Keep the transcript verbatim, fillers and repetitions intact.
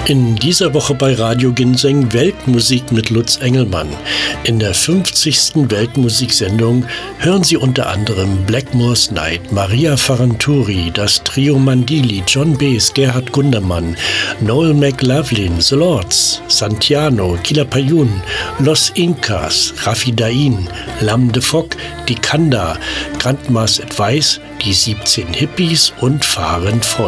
In dieser Woche bei Radio Ginseng Weltmusik mit Lutz Engelmann. In der fünfzigsten Weltmusiksendung hören Sie unter anderem Blackmore's Night, Maria Ferranturi, das Trio Mandili, John Baez, Gerhard Gundermann, Noel McLaughlin, The Lords, Santiano, Quilapayún, Los Incas, Raffi Dain, Lam de Fock, Die Kanda, Grandma's Advice, die siebzehn Hippies und Fahren Freud.